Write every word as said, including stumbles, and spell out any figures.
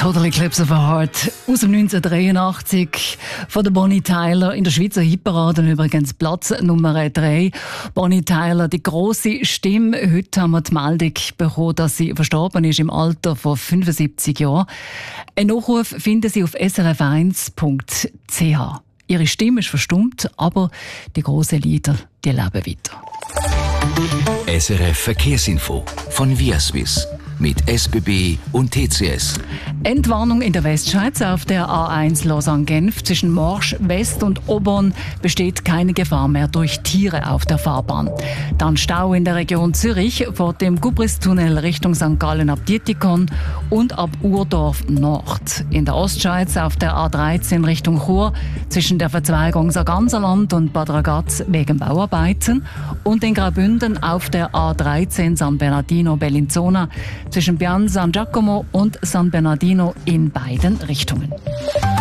Total Eclipse of a Heart aus dem neunzehnhundertdreiundachtzig von der Bonnie Tyler in der Schweizer Hitparade übrigens Platz Nummer drei. Bonnie Tyler, die grosse Stimme. Heute haben wir die Meldung bekommen, dass sie verstorben ist im Alter von fünfundsiebzig Jahren. Ein Nachruf finden Sie auf s r f eins punkt c h. Ihre Stimme ist verstummt, aber die grossen Lieder, die leben weiter. S R F Verkehrsinfo von Viaswiss mit S B B und T C S. Entwarnung in der Westschweiz auf der A eins Lausanne-Genf zwischen Morsch West und Obern besteht keine Gefahr mehr durch Tiere auf der Fahrbahn. Dann Stau in der Region Zürich vor dem Gubristunnel Richtung Sankt Gallen ab Dietikon und ab Urdorf Nord. In der Ostschweiz auf der A dreizehn Richtung Chur zwischen der Verzweigung Sarganserland und Bad Ragaz wegen Bauarbeiten und in Graubünden auf der A dreizehn San Bernardino-Bellinzona zwischen Pian San Giacomo und San Bernardino in beiden Richtungen.